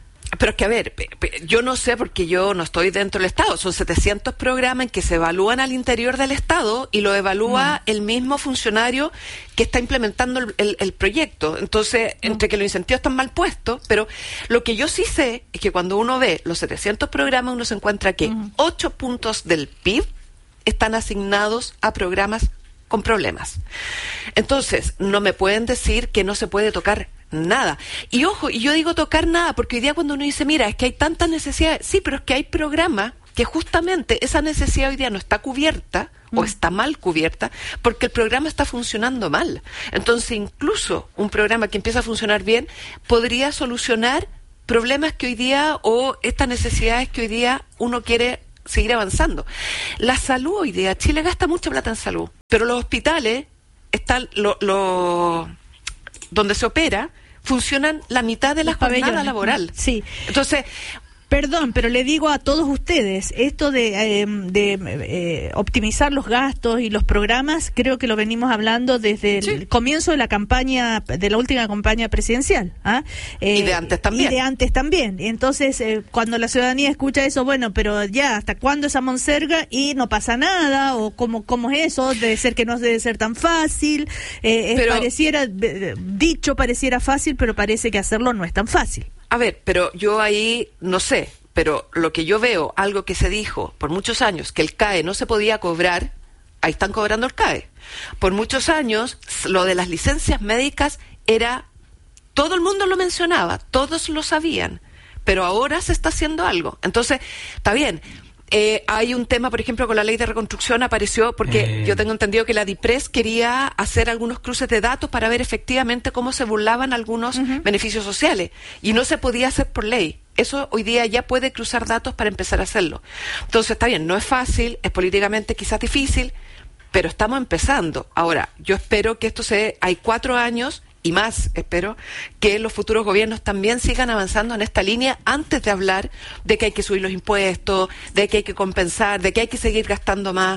Pero es que, a ver, yo no sé porque yo no estoy dentro del Estado. Son setecientos programas en que se evalúan al interior del Estado y lo evalúa mm. el mismo funcionario que está implementando el, el, el proyecto. Entonces, mm. entre que los incentivos están mal puestos, pero lo que yo sí sé es que cuando uno ve los setecientos programas, uno se encuentra que mm. ocho puntos del P I B están asignados a programas con problemas. Entonces, no me pueden decir que no se puede tocar nada. Y ojo, y yo digo tocar nada, porque hoy día cuando uno dice, mira, es que hay tantas necesidades, sí, pero es que hay programas que justamente esa necesidad hoy día no está cubierta, mm. o está mal cubierta, porque el programa está funcionando mal. Entonces, incluso un programa que empieza a funcionar bien, podría solucionar problemas que hoy día, o estas necesidades que hoy día uno quiere seguir avanzando. La salud hoy día, Chile gasta mucha plata en salud, pero los hospitales están, lo, lo, donde se opera, funcionan la mitad de la jornada laboral. Sí. Entonces, perdón, pero le digo a todos ustedes, esto de, eh, de eh, optimizar los gastos y los programas, creo que lo venimos hablando desde el sí. comienzo de la campaña, de la última campaña presidencial. ¿ah? Eh, y de antes también. Y de antes también. Entonces, eh, cuando la ciudadanía escucha eso, bueno, pero ya, ¿hasta cuándo esa monserga? Y no pasa nada, o cómo, cómo es eso, debe ser que no debe ser tan fácil. Eh, pero, pareciera, eh, dicho pareciera fácil, pero parece que hacerlo no es tan fácil. A ver, pero yo ahí no sé, pero lo que yo veo, algo que se dijo por muchos años, que el C A E no se podía cobrar, ahí están cobrando el C A E. Por muchos años, lo de las licencias médicas era, todo el mundo lo mencionaba, todos lo sabían, pero ahora se está haciendo algo. Entonces, está bien. Eh, hay un tema, por ejemplo, con la ley de reconstrucción apareció porque eh. yo tengo entendido que la DIPRES quería hacer algunos cruces de datos para ver efectivamente cómo se burlaban algunos uh-huh. beneficios sociales y no se podía hacer por ley. Eso hoy día ya puede cruzar datos para empezar a hacerlo. Entonces, está bien, no es fácil, es políticamente quizás difícil, pero estamos empezando. Ahora, yo espero que esto se... Hay cuatro años... y más, espero, que los futuros gobiernos también sigan avanzando en esta línea antes de hablar de que hay que subir los impuestos, de que hay que compensar, de que hay que seguir gastando más.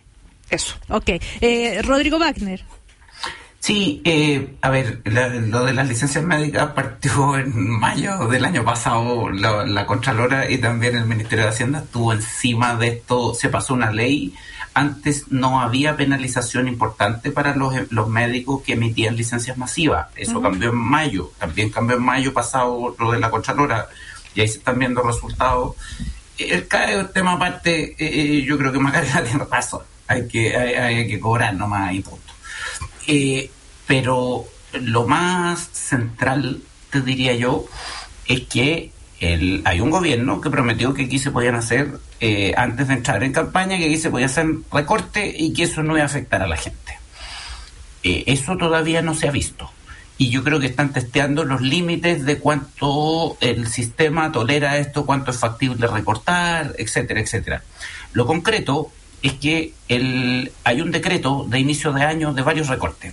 Eso. Ok. Eh, Rodrigo Wagner. Sí, eh, a ver, la, lo de las licencias médicas partió en mayo del año pasado, la, la Contralora y también el Ministerio de Hacienda estuvo encima de esto, se pasó una ley. Antes no había penalización importante para los, los médicos que emitían licencias masivas. Eso uh-huh. cambió en mayo. También cambió en mayo pasado lo de la Contralora. Y ahí se están viendo resultados. El C A E es un tema aparte. Eh, yo creo que Macarena tiene razón. Hay que, hay, hay que cobrar nomás y punto. Eh, pero lo más central, te diría yo, es que el, hay un gobierno que prometió que aquí se podían hacer, eh, antes de entrar en campaña, que aquí se podía hacer recorte y que eso no iba a afectar a la gente. Eh, eso todavía no se ha visto. Y yo creo que están testeando los límites de cuánto el sistema tolera esto, cuánto es factible recortar, etcétera, etcétera. Lo concreto es que el, hay un decreto de inicio de año de varios recortes.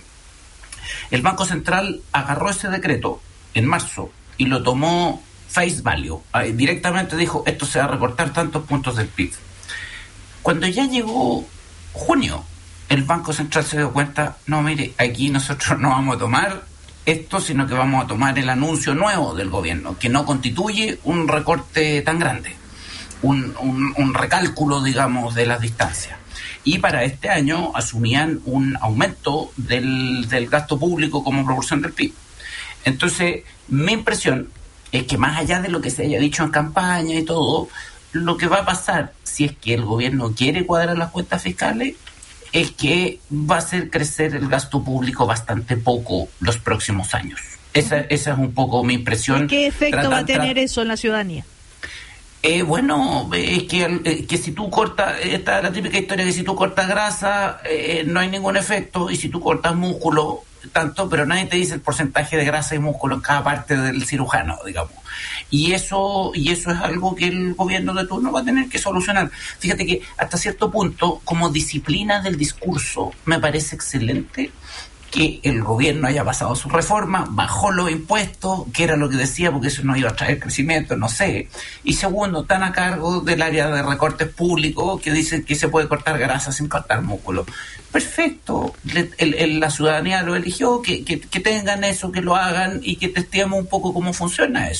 El Banco Central agarró ese decreto en marzo y lo tomó face value. Directamente dijo, esto se va a recortar tantos puntos del P I B. Cuando ya llegó junio, el Banco Central se dio cuenta, no, mire, aquí nosotros no vamos a tomar esto, sino que vamos a tomar el anuncio nuevo del gobierno, que no constituye un recorte tan grande, un, un, un recálculo, digamos, de las distancias. Y para este año asumían un aumento del, del gasto público como proporción del P I B. Entonces, mi impresión es que más allá de lo que se haya dicho en campaña y todo, lo que va a pasar, si es que el gobierno quiere cuadrar las cuentas fiscales, es que va a hacer crecer el gasto público bastante poco los próximos años. Esa, esa es un poco mi impresión. ¿Qué efecto Tratan, va a tener tra- eso en la ciudadanía? Eh, bueno, es que, eh, que si tú cortas, esta es la típica historia que si tú cortas grasa, eh, no hay ningún efecto, y si tú cortas músculo, tanto, pero nadie te dice el porcentaje de grasa y músculo en cada parte del cirujano, digamos. Y eso, y eso es algo que el gobierno de turno va a tener que solucionar. Fíjate que hasta cierto punto, como disciplina del discurso, me parece excelente que el gobierno haya pasado su reforma, bajó los impuestos, que era lo que decía, porque eso no iba a traer crecimiento, no sé. Y segundo, están a cargo del área de recortes públicos que dicen que se puede cortar grasa sin cortar músculo. Perfecto, Le, el, el, la ciudadanía lo eligió, que, que, que tengan eso, que lo hagan y que testeemos un poco cómo funciona eso.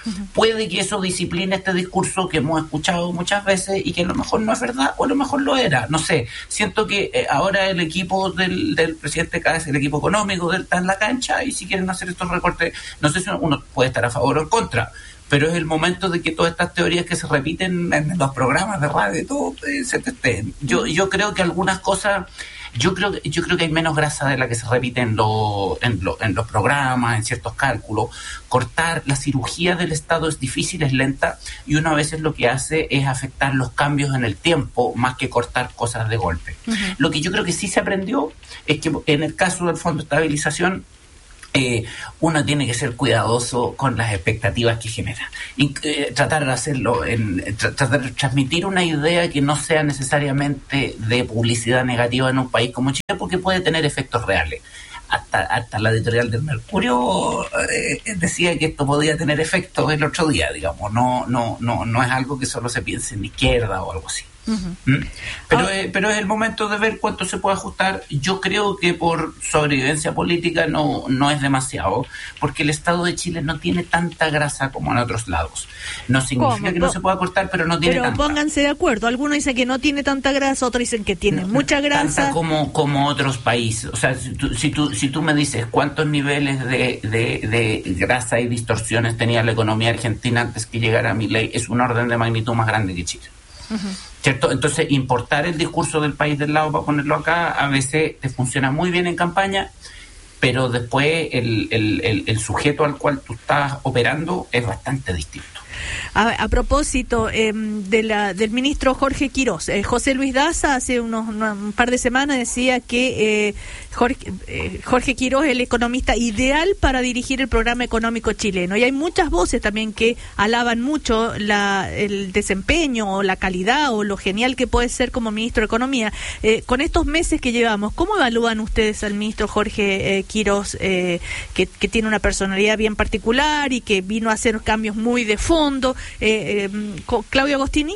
Uh-huh. Puede que eso discipline este discurso que hemos escuchado muchas veces y que a lo mejor no es verdad o a lo mejor lo era. No sé, siento que eh, ahora el equipo del, del presidente Kast, el equipo económico, del, está en la cancha y si quieren hacer estos recortes, no sé si uno puede estar a favor o en contra, pero es el momento de que todas estas teorías que se repiten en los programas de radio y todo eh, se testen. Yo, yo creo que algunas cosas... Yo creo, yo creo que hay menos grasa de la que se repite en, lo, en, lo, en los programas, en ciertos cálculos. Cortar la cirugía del Estado es difícil, es lenta, y uno a veces lo que hace es afectar los cambios en el tiempo más que cortar cosas de golpe. Uh-huh. Lo que yo creo que sí se aprendió es que en el caso del Fondo de Estabilización, Eh, uno tiene que ser cuidadoso con las expectativas que genera y eh, tratar de hacerlo en, tra- tratar de transmitir una idea que no sea necesariamente de publicidad negativa en un país como Chile, porque puede tener efectos reales. Hasta, hasta la editorial del Mercurio eh, decía que esto podía tener efectos el otro día, digamos, no no no no es algo que solo se piense en izquierda o algo así. Uh-huh. ¿Mm? Pero, ah. eh, pero es el momento de ver cuánto se puede ajustar. Yo creo que por sobrevivencia política no, no es demasiado, porque el Estado de Chile no tiene tanta grasa como en otros lados. No significa ¿Cómo? que no se pueda cortar, pero no tiene pero tanta. Pero pónganse de acuerdo, algunos dicen que no tiene tanta grasa, otros dicen que tiene no, mucha grasa. Tanta como, como otros países. O sea, si tú, si tú, si tú me dices cuántos niveles de, de, de grasa y distorsiones tenía la economía argentina antes que llegara Milei, es un orden de magnitud más grande que Chile. Uh-huh. ¿Cierto? Entonces, importar el discurso del país del lado para ponerlo acá a veces te funciona muy bien en campaña, pero después el, el, el, el sujeto al cual tú estás operando es bastante distinto. A, a propósito eh, de la, del ministro Jorge Quirós, eh, José Luis Daza hace unos una, un par de semanas decía que eh, Jorge, eh, Jorge Quirós es el economista ideal para dirigir el programa económico chileno. Y hay muchas voces también que alaban mucho la, el desempeño o la calidad o lo genial que puede ser como ministro de Economía. Eh, con estos meses que llevamos, ¿cómo evalúan ustedes al ministro Jorge eh, Quirós, eh, que, que tiene una personalidad bien particular y que vino a hacer cambios muy de fondo? Eh, eh, Claudio Agostini.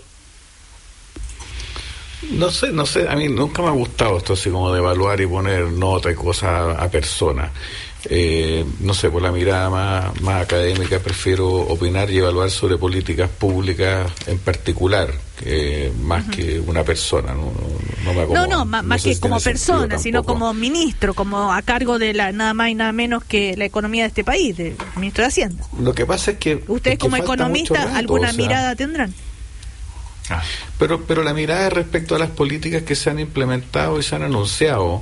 No sé, no sé, a mí nunca me ha gustado esto así como de evaluar y poner nota y cosas a, a personas. Eh, no sé, por la mirada más, más académica prefiero opinar y evaluar sobre políticas públicas en particular, que, más uh-huh. que una persona. No, no, me acomodo, no, no, más, no más que si como persona, sino tampoco. como ministro, como a cargo de la nada más y nada menos que la economía de este país, del ministro de Hacienda. Lo que pasa es que ustedes es que como economistas alguna o sea, mirada tendrán. Ah. Pero, pero la mirada respecto a las políticas que se han implementado y se han anunciado,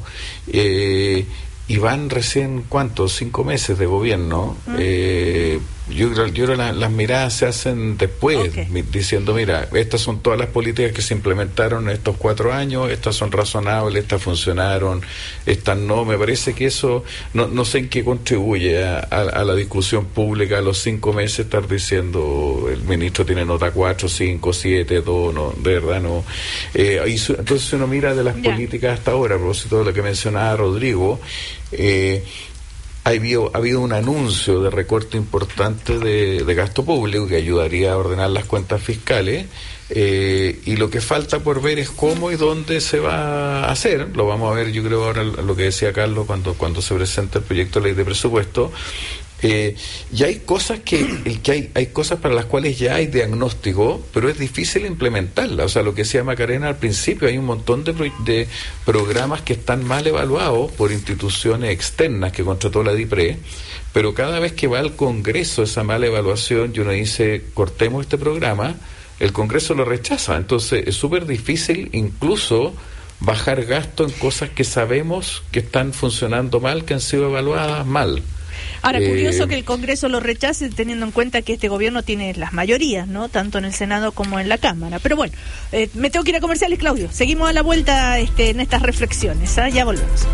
eh, y van recién, ¿cuántos? Cinco meses de gobierno. ¿Mm? Eh, yo creo yo creo que la, las miradas se hacen después, okay. mi, diciendo, mira, estas son todas las políticas que se implementaron en estos cuatro años, estas son razonables, estas funcionaron, estas no. Me parece que eso, no, no sé en qué contribuye a, a, a la discusión pública a los cinco meses estar diciendo, el ministro tiene nota cuatro, cinco, siete, dos, no, de verdad no. Eh, y su, entonces uno mira de las yeah. políticas hasta ahora, a propósito de lo que mencionaba Rodrigo, eh, Ha habido, ha habido un anuncio de recorte importante de, de gasto público que ayudaría a ordenar las cuentas fiscales, eh, y lo que falta por ver es cómo y dónde se va a hacer. Lo vamos a ver, yo creo, ahora lo que decía Carlos cuando, cuando se presenta el proyecto de ley de presupuesto. Eh, y hay cosas que, el que hay, hay cosas para las cuales ya hay diagnóstico, pero es difícil implementarla. O sea, lo que decía Macarena al principio, hay un montón de, pro, de programas que están mal evaluados por instituciones externas que contrató la DIPRE, pero cada vez que va al Congreso esa mala evaluación y uno dice, cortemos este programa, el Congreso lo rechaza. Entonces es súper difícil incluso bajar gasto en cosas que sabemos que están funcionando mal, que han sido evaluadas mal. Ahora, curioso eh, que el Congreso lo rechace teniendo en cuenta que este gobierno tiene las mayorías, ¿no? Tanto en el Senado como en la Cámara. Pero bueno, eh, me tengo que ir a comerciales, Claudio. Seguimos a la vuelta este, en estas reflexiones. ¿eh? Ya volvemos.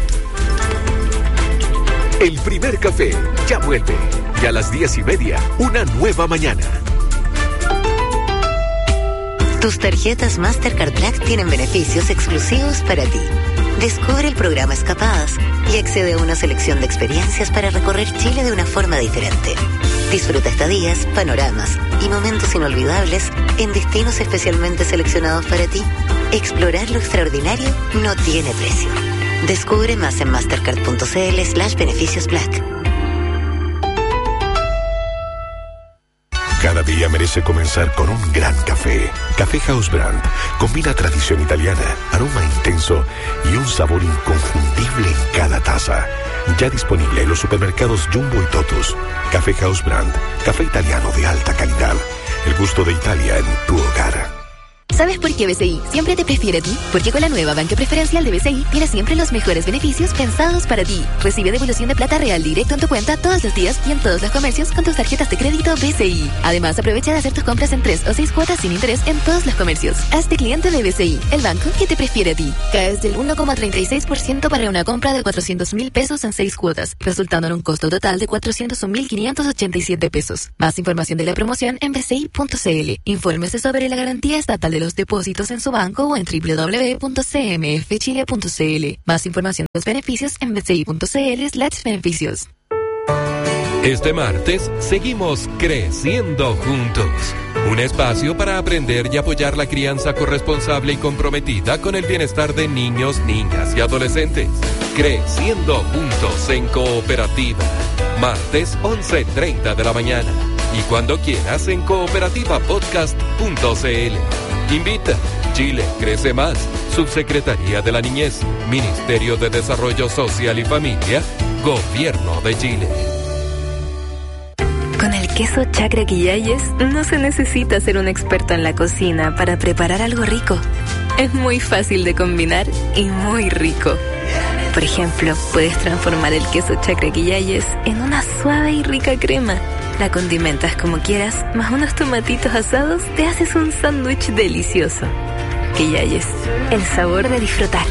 El primer café ya vuelve. Y a las diez y media, una nueva mañana. Tus tarjetas Mastercard Black tienen beneficios exclusivos para ti. Descubre el programa Escapadas y accede a una selección de experiencias para recorrer Chile de una forma diferente. Disfruta estadías, panoramas y momentos inolvidables en destinos especialmente seleccionados para ti. Explorar lo extraordinario no tiene precio. Descubre más en mastercard.cl slash beneficios black. día merece comenzar con un gran café. Café House Brand combina tradición italiana, aroma intenso y un sabor inconfundible en cada taza. Ya disponible en los supermercados Jumbo y Totus. Café House Brand, café italiano de alta calidad. El gusto de Italia en tu hogar. ¿Sabes por qué B C I siempre te prefiere a ti? Porque con la nueva banca preferencial de B C I tienes siempre los mejores beneficios pensados para ti. Recibe devolución de plata real directo en tu cuenta todos los días y en todos los comercios con tus tarjetas de crédito B C I. Además, aprovecha de hacer tus compras en tres o seis cuotas sin interés en todos los comercios. Hazte cliente de B C I, el banco que te prefiere a ti. Caes del uno coma treinta y seis por ciento para una compra de cuatrocientos mil pesos en seis cuotas, resultando en un costo total de cuatrocientos un mil quinientos ochenta y siete pesos. Más información de la promoción en b c i punto c l. Infórmese sobre la garantía estatal de los depósitos en su banco o en w w w punto c m f chile punto c l. Más información de los beneficios en b c i punto c l slash beneficios. Este martes seguimos creciendo juntos. Un espacio para aprender y apoyar la crianza corresponsable y comprometida con el bienestar de niños, niñas y adolescentes. Creciendo juntos en Cooperativa. Martes once treinta de la mañana. Y cuando quieras en cooperativa podcast punto c l. Invita. Chile crece más. Subsecretaría de la Niñez. Ministerio de Desarrollo Social y Familia. Gobierno de Chile. Con el queso Chacra Quillayes no se necesita ser un experto en la cocina para preparar algo rico. Es muy fácil de combinar y muy rico. Por ejemplo, puedes transformar el queso Chacra Quillayes en una suave y rica crema. La condimentas como quieras, más unos tomatitos asados, te haces un sándwich delicioso. Quillayes, el sabor de disfrutar.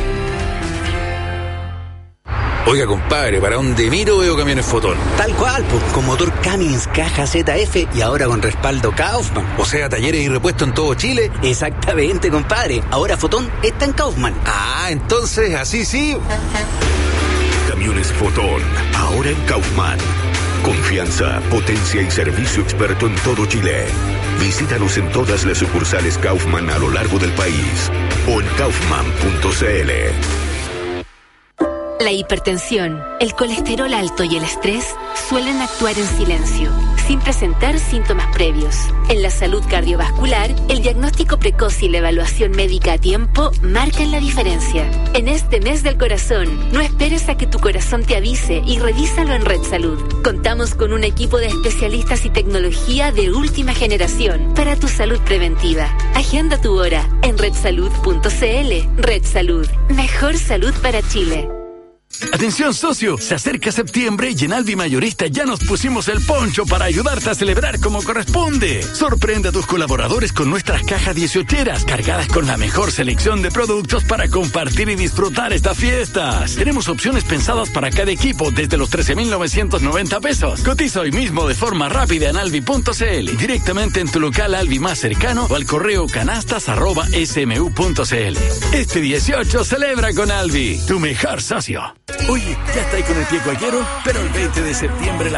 Oiga, compadre, ¿para dónde miro veo camiones Fotón? Tal cual, pues, con motor Cummins Caja Z F y ahora con respaldo Kaufman. O sea, talleres y repuestos en todo Chile. Exactamente, compadre. Ahora Fotón está en Kaufman. Ah, entonces, así sí. Camiones Fotón, ahora en Kaufman. Confianza, potencia y servicio experto en todo Chile. Visítanos en todas las sucursales Kaufman a lo largo del país o en kaufman punto c l. La hipertensión, el colesterol alto y el estrés suelen actuar en silencio, sin presentar síntomas previos. En la salud cardiovascular, el diagnóstico precoz y la evaluación médica a tiempo marcan la diferencia. En este mes del corazón, no esperes a que tu corazón te avise y revísalo en Red Salud. Contamos con un equipo de especialistas y tecnología de última generación para tu salud preventiva. Agenda tu hora en red salud punto c l. Red Salud, mejor salud para Chile. Atención socio, se acerca septiembre y en Alvi Mayorista ya nos pusimos el poncho para ayudarte a celebrar como corresponde. Sorprende a tus colaboradores con nuestras cajas dieciocheras cargadas con la mejor selección de productos para compartir y disfrutar estas fiestas. Tenemos opciones pensadas para cada equipo desde los trece mil novecientos noventa pesos. Cotiza hoy mismo de forma rápida en alvi punto c l, directamente en tu local Alvi más cercano o al correo canastas arroba s m u punto c l. Este dieciocho celebra con Alvi, tu mejor socio. Oye, ya está ahí con el pie cualquiera, pero el veinte de septiembre la